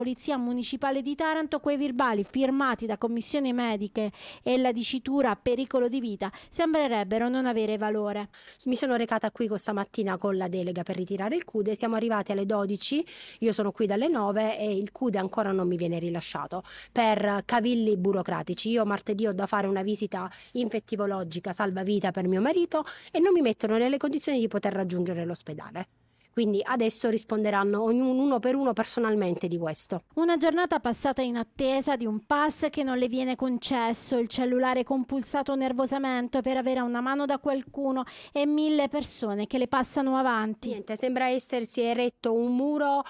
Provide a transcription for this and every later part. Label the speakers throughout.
Speaker 1: Polizia Municipale di Taranto, quei verbali firmati da commissioni mediche e la dicitura pericolo di vita sembrerebbero non avere valore.
Speaker 2: Mi sono recata qui questa mattina con la delega per ritirare il CUDE, siamo arrivati alle 12, io sono qui dalle 9 e il CUDE ancora non mi viene rilasciato per cavilli burocratici. Io martedì ho da fare una visita infettivologica salvavita per mio marito e non mi mettono nelle condizioni di poter raggiungere l'ospedale. Quindi adesso risponderanno ognuno uno per uno personalmente di questo.
Speaker 1: Una giornata passata in attesa di un pass che non le viene concesso, il cellulare compulsato nervosamente per avere una mano da qualcuno e 1000 persone che le passano avanti.
Speaker 2: Niente, sembra essersi eretto un muro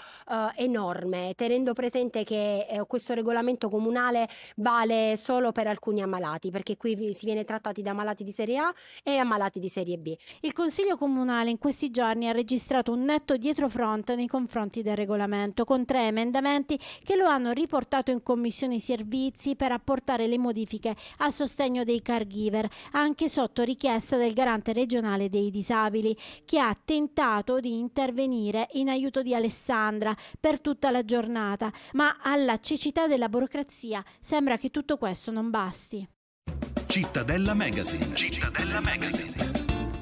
Speaker 2: enorme, tenendo presente che questo regolamento comunale vale solo per alcuni ammalati, perché qui si viene trattati da malati di serie A e ammalati di serie B.
Speaker 1: Il Consiglio Comunale in questi giorni ha registrato un netto dietrofront nei confronti del regolamento, con 3 emendamenti che lo hanno riportato in Commissione Servizi per apportare le modifiche a sostegno dei caregiver, anche sotto richiesta del garante regionale dei disabili, che ha tentato di intervenire in aiuto di Alessandra per tutta la giornata, ma alla cecità della burocrazia sembra che tutto questo non basti.
Speaker 3: Cittadella Magazine. Cittadella Magazine.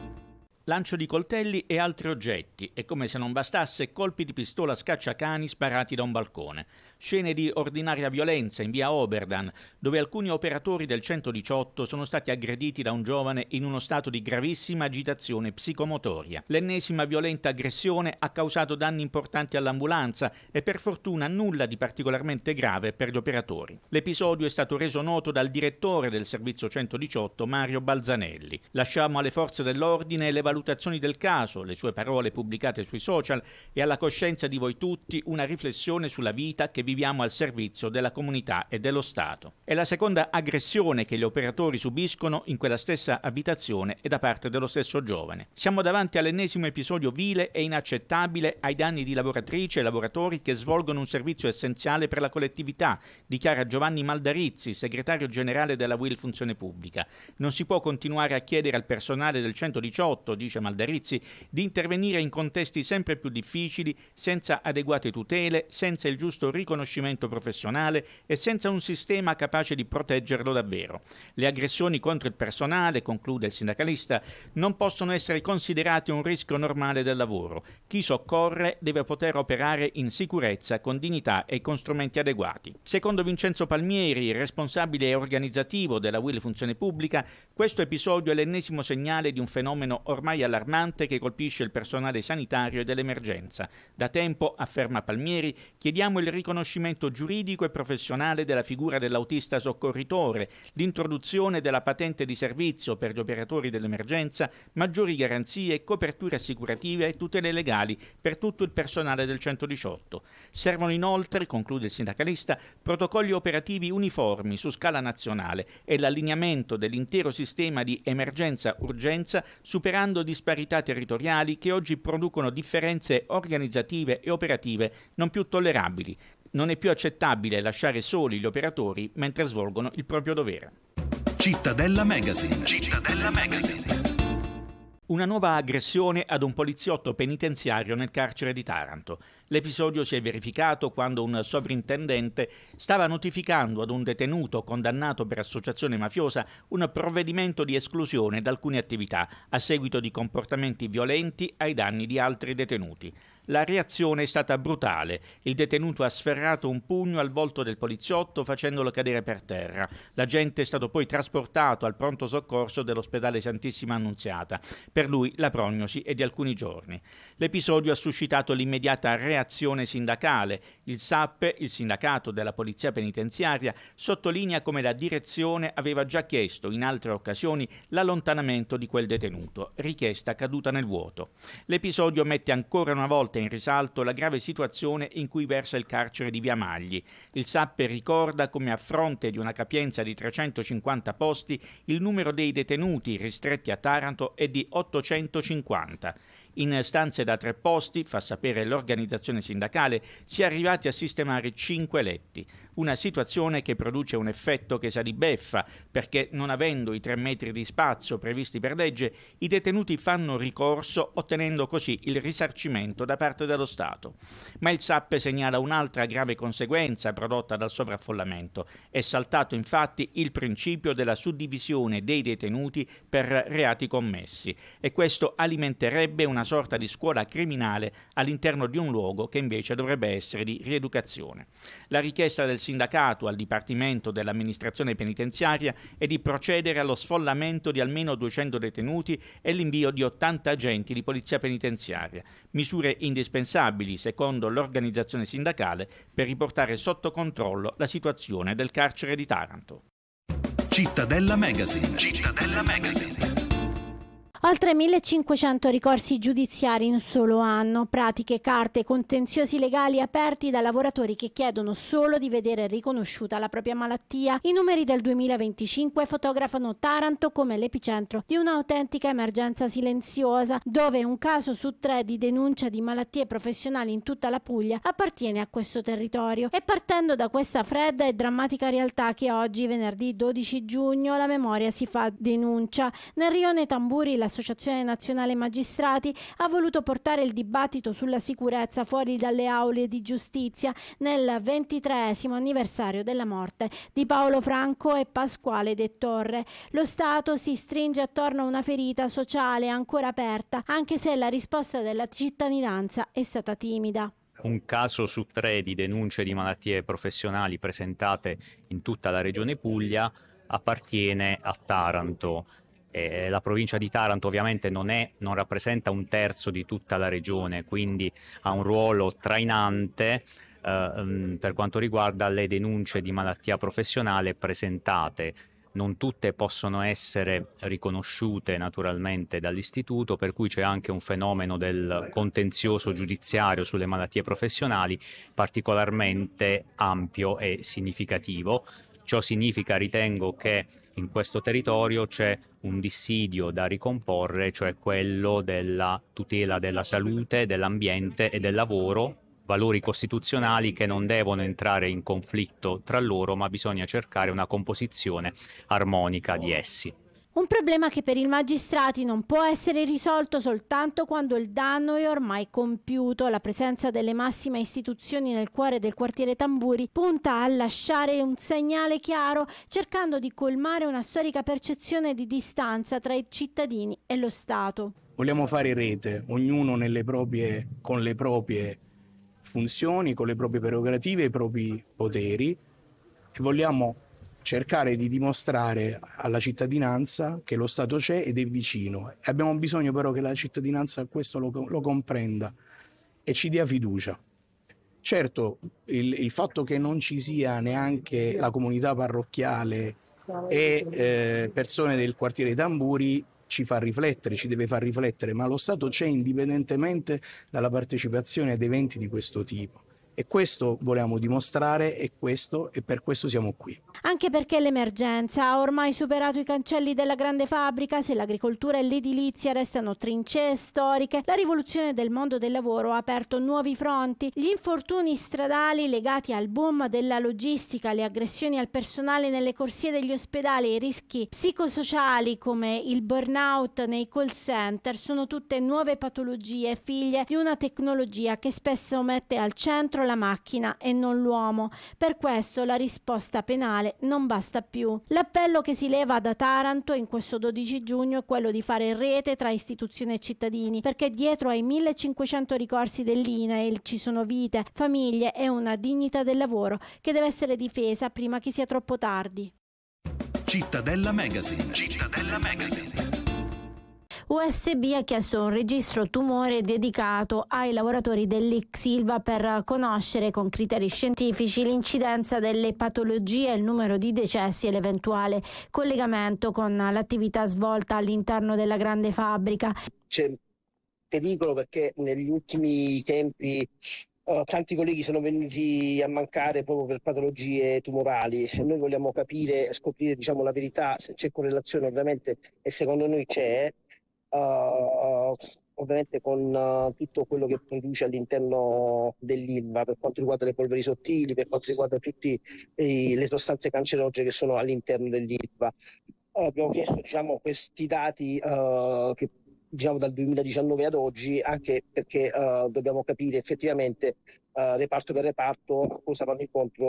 Speaker 4: Lancio di coltelli e altri oggetti e, come se non bastasse, colpi di pistola scacciacani sparati da un balcone. Scene di ordinaria violenza in via Oberdan, dove alcuni operatori del 118 sono stati aggrediti da un giovane in uno stato di gravissima agitazione psicomotoria. L'ennesima violenta aggressione ha causato danni importanti all'ambulanza e per fortuna nulla di particolarmente grave per gli operatori. L'episodio è stato reso noto dal direttore del servizio 118, Mario Balzanelli. Lasciamo alle forze dell'ordine le valutazioni del caso, le sue parole pubblicate sui social e alla coscienza di voi tutti una riflessione sulla vita che viviamo al servizio della comunità e dello Stato. È la seconda aggressione che gli operatori subiscono in quella stessa abitazione e da parte dello stesso giovane. Siamo davanti all'ennesimo episodio vile e inaccettabile ai danni di lavoratrici e lavoratori che svolgono un servizio essenziale per la collettività, dichiara Giovanni Maldarizzi, segretario generale della UIL Funzione Pubblica. Non si può continuare a chiedere al personale del 118, dice Maldarizzi, di intervenire in contesti sempre più difficili, senza adeguate tutele, senza il giusto riconoscimento professionale e senza un sistema capace di proteggerlo davvero. Le aggressioni contro il personale, conclude il sindacalista, non possono essere considerate un rischio normale del lavoro. Chi soccorre deve poter operare in sicurezza, con dignità e con strumenti adeguati. Secondo Vincenzo Palmieri, responsabile organizzativo della UIL Funzione Pubblica, questo episodio è l'ennesimo segnale di un fenomeno ormai allarmante che colpisce il personale sanitario e dell'emergenza. Da tempo, afferma Palmieri, chiediamo il riconoscimento giuridico e professionale della figura dell'autista soccorritore, l'introduzione della patente di servizio per gli operatori dell'emergenza, maggiori garanzie, coperture assicurative e tutele legali per tutto il personale del 118. Servono inoltre, conclude il sindacalista, protocolli operativi uniformi su scala nazionale e l'allineamento dell'intero sistema di emergenza-urgenza, superando disparità territoriali che oggi producono differenze organizzative e operative non più tollerabili. Non è più accettabile lasciare soli gli operatori mentre svolgono il proprio dovere.
Speaker 3: Cittadella Magazine. Cittadella Magazine.
Speaker 4: Una nuova aggressione ad un poliziotto penitenziario nel carcere di Taranto. L'episodio si è verificato quando un sovrintendente stava notificando ad un detenuto condannato per associazione mafiosa un provvedimento di esclusione da alcune attività a seguito di comportamenti violenti ai danni di altri detenuti. La reazione è stata brutale. Il detenuto ha sferrato un pugno al volto del poliziotto facendolo cadere per terra. L'agente è stato poi trasportato al pronto soccorso dell'ospedale Santissima Annunziata. Per lui la prognosi è di alcuni giorni. L'episodio ha suscitato l'immediata reazione sindacale. Il SAP, il sindacato della Polizia Penitenziaria, sottolinea come la direzione aveva già chiesto in altre occasioni l'allontanamento di quel detenuto, richiesta caduta nel vuoto. L'episodio mette ancora una volta in risalto la grave situazione in cui versa il carcere di Via Magli. Il SAP ricorda come a fronte di una capienza di 350 posti il numero dei detenuti ristretti a Taranto è di 850. In stanze da 3 posti, fa sapere l'organizzazione sindacale, si è arrivati a sistemare 5 letti. Una situazione che produce un effetto che sa di beffa, perché non avendo i 3 metri di spazio previsti per legge, i detenuti fanno ricorso ottenendo così il risarcimento da parte dello Stato. Ma il SAP segnala un'altra grave conseguenza prodotta dal sovraffollamento. È saltato infatti il principio della suddivisione dei detenuti per reati commessi e questo alimenterebbe una sorta di scuola criminale all'interno di un luogo che invece dovrebbe essere di rieducazione. La richiesta del sindacato al Dipartimento dell'Amministrazione Penitenziaria è di procedere allo sfollamento di almeno 200 detenuti e l'invio di 80 agenti di polizia penitenziaria, misure indispensabili secondo l'organizzazione sindacale per riportare sotto controllo la situazione del carcere di Taranto.
Speaker 3: Cittadella Magazine. Cittadella Magazine.
Speaker 1: Oltre 1500 ricorsi giudiziari in un solo anno, pratiche, carte, contenziosi legali aperti da lavoratori che chiedono solo di vedere riconosciuta la propria malattia. I numeri del 2025 fotografano Taranto come l'epicentro di un'autentica emergenza silenziosa, dove un caso su 3 di denuncia di malattie professionali in tutta la Puglia appartiene a questo territorio. E partendo da questa fredda e drammatica realtà che oggi, venerdì 12 giugno, la memoria si fa denuncia. Nel rione Tamburi l'Associazione Nazionale Magistrati ha voluto portare il dibattito sulla sicurezza fuori dalle aule di giustizia nel 23esimo anniversario della morte di Paolo Franco e Pasquale De Torre. Lo Stato si stringe attorno a una ferita sociale ancora aperta, anche se la risposta della cittadinanza è stata timida.
Speaker 5: Un caso su 3 di denunce di malattie professionali presentate in tutta la regione Puglia appartiene a Taranto. La provincia di Taranto ovviamente non rappresenta 1/3 di tutta la regione, quindi ha un ruolo trainante per quanto riguarda le denunce di malattia professionale presentate. Non tutte possono essere riconosciute naturalmente dall'istituto, per cui c'è anche un fenomeno del contenzioso giudiziario sulle malattie professionali particolarmente ampio e significativo. Ciò significa, ritengo, che in questo territorio c'è un dissidio da ricomporre, cioè quello della tutela della salute, dell'ambiente e del lavoro, valori costituzionali che non devono entrare in conflitto tra loro, ma bisogna cercare una composizione armonica di essi.
Speaker 1: Un problema che per i magistrati non può essere risolto soltanto quando il danno è ormai compiuto. La presenza delle massime istituzioni nel cuore del quartiere Tamburi punta a lasciare un segnale chiaro, cercando di colmare una storica percezione di distanza tra i cittadini e lo Stato.
Speaker 6: Vogliamo fare rete, ognuno con le proprie funzioni, con le proprie prerogative, i propri poteri, e vogliamo cercare di dimostrare alla cittadinanza che lo Stato c'è ed è vicino. Abbiamo bisogno però che la cittadinanza questo lo comprenda e ci dia fiducia. Certo, il fatto che non ci sia neanche la comunità parrocchiale e persone del quartiere Tamburi ci fa riflettere, ci deve far riflettere, ma lo Stato c'è indipendentemente dalla partecipazione ad eventi di questo tipo. E questo volevamo dimostrare e per questo siamo qui.
Speaker 1: Anche perché l'emergenza ha ormai superato i cancelli della grande fabbrica. Se l'agricoltura e l'edilizia restano trincee storiche, la rivoluzione del mondo del lavoro ha aperto nuovi fronti. Gli infortuni stradali legati al boom della logistica, le aggressioni al personale nelle corsie degli ospedali e i rischi psicosociali come il burnout nei call center sono tutte nuove patologie figlie di una tecnologia che spesso mette al centro la macchina e non l'uomo. Per questo la risposta penale non basta più. L'appello che si leva da Taranto in questo 12 giugno è quello di fare rete tra istituzioni e cittadini, perché dietro ai 1500 ricorsi dell'INAIL ci sono vite, famiglie e una dignità del lavoro che deve essere difesa prima che sia troppo tardi.
Speaker 3: Cittadella Magazine. Cittadella Magazine.
Speaker 1: USB ha chiesto un registro tumore dedicato ai lavoratori dell'X Ilva per conoscere con criteri scientifici l'incidenza delle patologie, il numero di decessi e l'eventuale collegamento con l'attività svolta all'interno della grande fabbrica.
Speaker 7: C'è pericolo perché negli ultimi tempi tanti colleghi sono venuti a mancare proprio per patologie tumorali. Noi vogliamo capire, scoprire la verità, se c'è correlazione ovviamente, e secondo noi c'è, ovviamente con tutto quello che produce all'interno dell'Ilva per quanto riguarda le polveri sottili, per quanto riguarda tutte le sostanze cancerogene che sono all'interno dell'Ilva. Abbiamo chiesto questi dati che dal 2019 ad oggi, anche perché dobbiamo capire effettivamente reparto per reparto cosa vanno incontro